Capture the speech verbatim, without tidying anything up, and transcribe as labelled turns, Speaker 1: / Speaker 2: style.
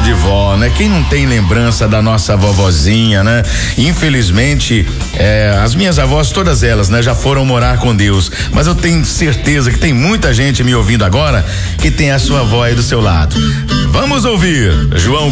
Speaker 1: de vó, né? Quem não tem lembrança da nossa vovozinha, né? Infelizmente, é, as minhas avós, todas elas, né? Já foram morar com Deus, mas eu tenho certeza que tem muita gente me ouvindo agora que tem a sua avó aí do seu lado. Vamos ouvir João